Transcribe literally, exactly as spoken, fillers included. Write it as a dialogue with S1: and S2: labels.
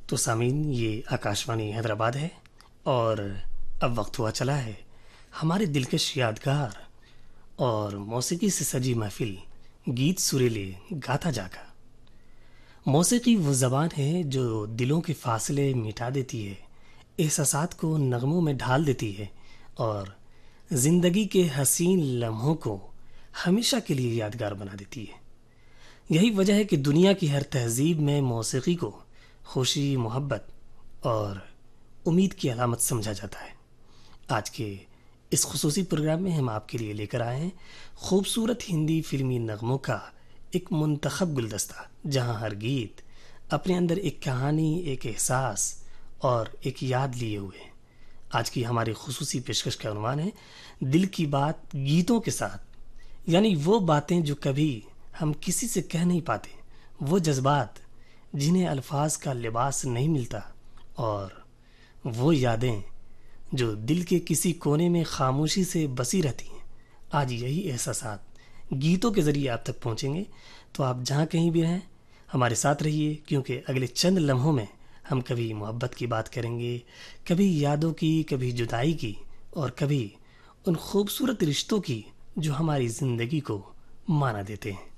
S1: تو سامعین، یہ آکاشوانی حیدرآباد ہے اور اب وقت ہوا چلا ہے ہمارے دلکش یادگار اور موسیقی سے سجی محفل گیت سریلے گاتا جا کا۔ موسیقی وہ زبان ہے جو دلوں کے فاصلے مٹا دیتی ہے، احساسات کو نغموں میں ڈھال دیتی ہے اور زندگی کے حسین لمحوں کو ہمیشہ کے لیے یادگار بنا دیتی ہے۔ یہی وجہ ہے کہ دنیا کی ہر تہذیب میں موسیقی کو خوشی، محبت اور امید کی علامت سمجھا جاتا ہے۔ آج کے اس خصوصی پروگرام میں ہم آپ کے لیے لے کر آئے ہیں خوبصورت ہندی فلمی نغموں کا ایک منتخب گلدستہ، جہاں ہر گیت اپنے اندر ایک کہانی، ایک احساس اور ایک یاد لیے ہوئے ہیں۔ آج کی ہماری خصوصی پیشکش کا عنوان ہے دل کی بات گیتوں کے ساتھ، یعنی وہ باتیں جو کبھی ہم کسی سے کہہ نہیں پاتے، وہ جذبات جنہیں الفاظ کا لباس نہیں ملتا، اور وہ یادیں جو دل کے کسی کونے میں خاموشی سے بسی رہتی ہیں۔ آج یہی احساسات گیتوں کے ذریعے آپ تک پہنچیں گے، تو آپ جہاں کہیں بھی رہیں ہمارے ساتھ رہیے، کیونکہ اگلے چند لمحوں میں ہم کبھی محبت کی بات کریں گے، کبھی یادوں کی، کبھی جدائی کی، اور کبھی ان خوبصورت رشتوں کی جو ہماری زندگی کو معنی دیتے ہیں۔